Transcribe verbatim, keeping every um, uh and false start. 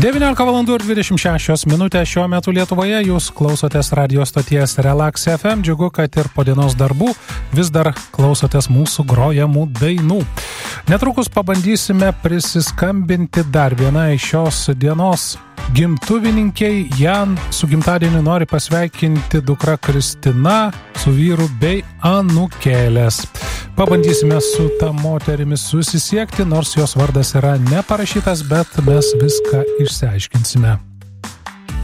devyniolika valandų ir dvidešimt šešios minutės šiuo metu Lietuvoje. Jūs klausotės radio stoties Relax F M. Džiugu, kad ir po dienos darbų vis dar klausotės mūsų grojamų dainų. Netrukus pabandysime prisiskambinti dar vienai šios dienos gimtuvininkiai. Jan su gimtadieniu nori pasveikinti dukra Kristina su vyru bei anūkėlės. Pabandysime su ta moterimi susisiekti, nors jos vardas yra neparašytas, bet mes viską išsiaiškinsime.